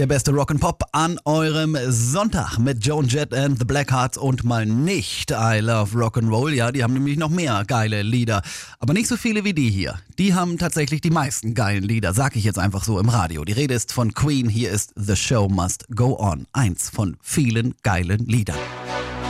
Der beste Rock'n'Pop an eurem Sonntag mit Joan Jett and the Blackhearts und mal nicht I Love Rock'n'Roll. Ja, die haben nämlich noch mehr geile Lieder, aber nicht so viele wie die hier. Die haben tatsächlich die meisten geilen Lieder, sag ich jetzt einfach so im Radio. Die Rede ist von Queen, hier ist The Show Must Go On. Eins von vielen geilen Liedern.